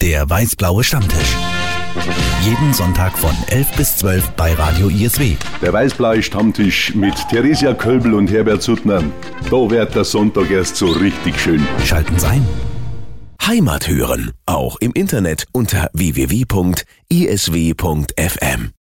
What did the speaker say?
Der weiß-blaue Stammtisch. Jeden Sonntag von 11 bis 12 bei Radio ISW. Der weiß-blaue Stammtisch mit Theresia Kölbel und Herbert Suttner. Da wird der Sonntag erst so richtig schön. Schalten Sie ein. Heimat hören, auch im Internet unter www.isw.fm.